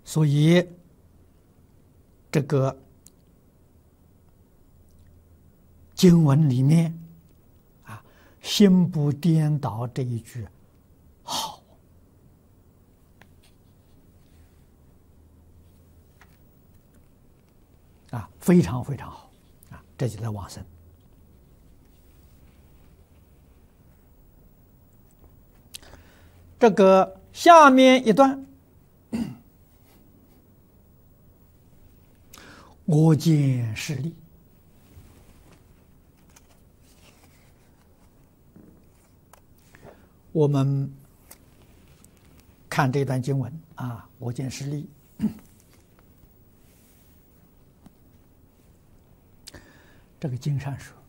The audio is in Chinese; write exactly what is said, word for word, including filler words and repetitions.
所以这个经文里面啊，心不颠倒这一句好啊，非常非常好啊，这就在往生。这个下面一段，我见是利。我们看这段经文啊，我见是利。这个经上说，